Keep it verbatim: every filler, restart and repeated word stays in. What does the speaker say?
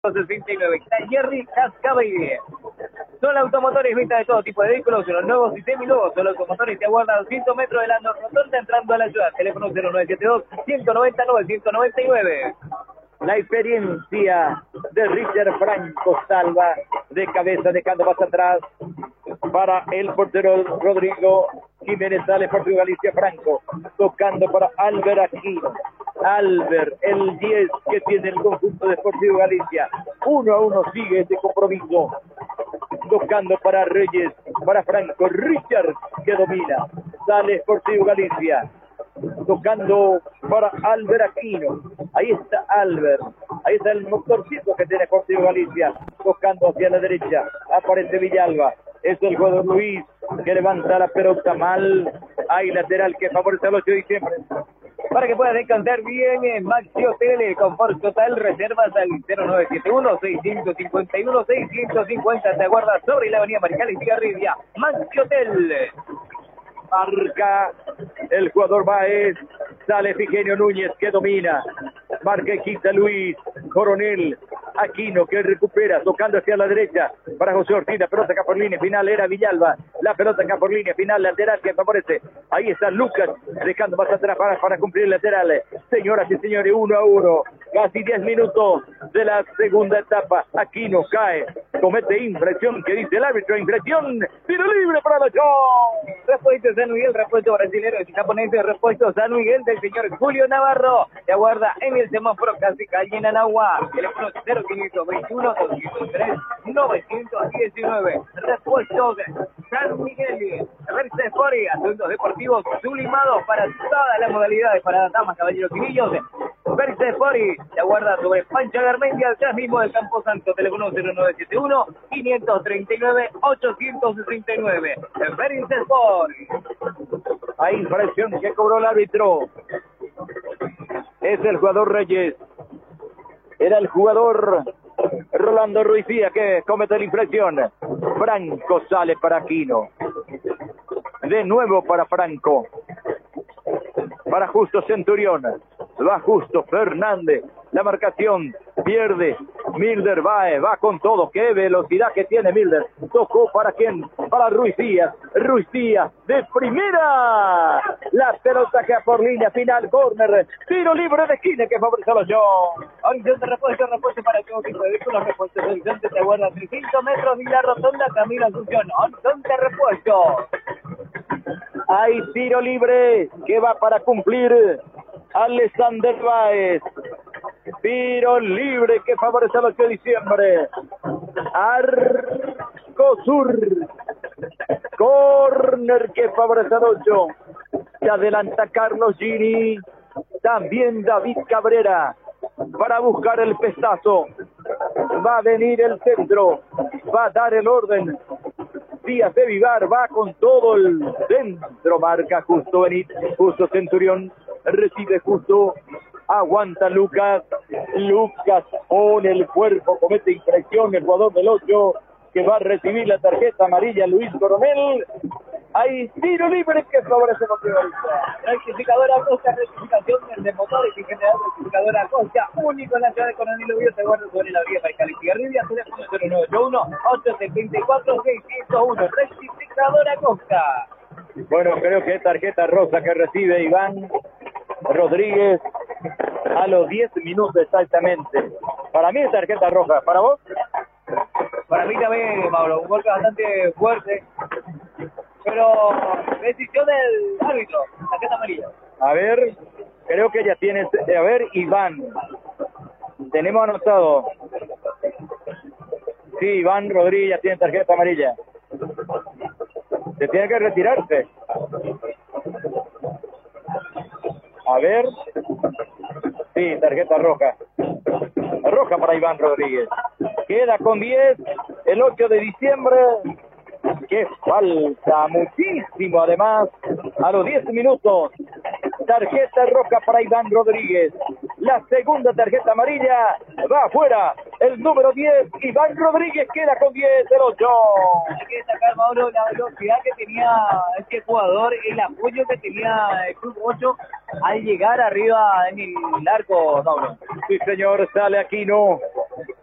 sesenta y nueve. Jerry Cascabel. Son automotores, venta de todo tipo de vehículos, los nuevos y seminuevos. Son automotores que aguardan doscientos metros de la rotonda entrando a la ciudad. Teléfono cero nueve siete dos, uno nueve nueve, uno nueve nueve. La experiencia de Richard Franco salva de cabeza, dejando más atrás para el portero Rodrigo Jiménez. Sale Portugal Galicia Franco, tocando para Albert Aquino. Albert, el diez que tiene el conjunto de Sportivo Galicia. Uno a uno sigue este compromiso. Tocando para Reyes, para Franco. Richard que domina. Sale Sportivo Galicia. Tocando para Albert Aquino. Ahí está Albert. Ahí está el motorcito que tiene Sportivo Galicia. Tocando hacia la derecha. Aparece Villalba. Es el jugador Luis que levanta la pelota mal. Hay lateral que favorece al ocho de diciembre. Para que puedas descansar bien en Maxi Hotel, confort total, reservas al cero nueve siete uno, seis cinco cinco uno, seis cinco cero. Te aguarda sobre la avenida Mariscal y Cigarrilla. Maxi Hotel. Marca el jugador Baez. Sale Figenio Núñez que domina. Marca y quita Luis Coronel. Aquino que recupera, tocando hacia la derecha para José Ortiz. La pelota acá por línea final era Villalba. La pelota acá por línea final, lateral que favorece. Ahí está Lucas, dejando más atrás para, para cumplir el lateral. Señoras y señores, uno a uno. Casi diez minutos de la segunda etapa. Aquino cae, comete infracción, que dice el árbitro, infracción. Tiro libre para la John. Repuesto San Miguel, repuesto brasilero y japonés, repuesto San Miguel del señor Julio Navarro. Te aguarda en el semáforo casi calle en Anagua. Teléfono cero quinientos veintiuno, doscientos tres, novecientos diecinueve. Repuestos San Miguel. Verse Sport, asuntos deportivos sublimados para todas las modalidades, para damas, caballeros y niños. Verse Sport, te aguarda sobre Pancha Garmendia, atrás mismo del Campo Santo. Teléfono cero nueve siete uno, quinientos treinta y nueve, ochocientos sesenta y nueve. Verse Sport. Hay infracción que cobró el árbitro. Es el jugador Reyes. Era el jugador Rolando Ruiz Díaz que comete la infracción. Franco sale para Aquino. De nuevo para Franco. Para Justo Centurión. Va Justo Fernández. La marcación pierde. Milder va, va con todo. Qué velocidad que tiene Milder. Tocó para quién? Para Ruiz Díaz. Ruiz Díaz de primera. La pelota que por línea final. Corner. Tiro libre de esquina que favorece a los John. Horizonte repuesto, repuesto para todo tipo de vehículos. Repuesto Horizonte te aguarda trescientos metros y la rotonda camino Asunción. Horizonte repuesto. Hay tiro libre que va para cumplir Alexander Baez. Tiro libre que favorece al ocho de diciembre. Arco Sur. Corner que favorece al ocho. Se adelanta Carlos Gini. También David Cabrera. Para buscar el pestazo. Va a venir el centro. Va a dar el orden. Díaz de Vivar va con todo el centro. Marca Justo Benítez. Justo Centurión. Recibe Justo. Aguanta Lucas. Lucas pone el cuerpo. Comete infracción el jugador del ocho. Que va a recibir la tarjeta amarilla Luis Coronel. Hay tiro libre que favorece a Montrealista. Rectificadora Costa, rectificación de motores y general rectificadora Costa, único en la ciudad de Coronel Oviedo, te guarda sobre la vía Mariscal y Cigarrilla, teléfono cero nueve ocho uno, ocho siete cuatro, seis cero uno, rectificadora Costa. Bueno, creo que es tarjeta rosa que recibe Iván Rodríguez a los diez minutos exactamente. Para mí es tarjeta roja, ¿para vos? Para mí también, Mauro, un golpe bastante fuerte. Pero decisión del árbitro, tarjeta amarilla. A ver, creo que ya tienes, a ver, Iván. Tenemos anotado. Sí, Iván Rodríguez ya tiene tarjeta amarilla. Se tiene que retirarse. A ver. Sí, tarjeta roja. Roja para Iván Rodríguez. Queda con diez el ocho de diciembre. Que falta muchísimo además a los diez minutos. Tarjeta roja para Iván Rodríguez. La segunda tarjeta amarilla va afuera. El número diez, Iván Rodríguez, queda con diez, el ocho. Hay que destacar, Mauro, la velocidad que tenía este jugador, el apoyo que tenía el Club ocho al llegar arriba en el arco, Mauro. Sí, señor, sale Aquino.